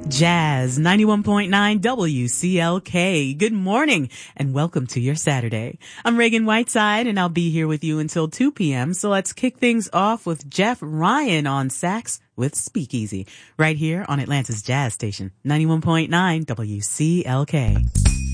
Jazz 91.9 WCLK. Good morning and welcome to your Saturday. I'm Reagan Whiteside and I'll be here with you until 2 p.m. So let's kick things off with Jeff Ryan on sax with Speakeasy right here on Atlanta's Jazz Station 91.9 WCLK.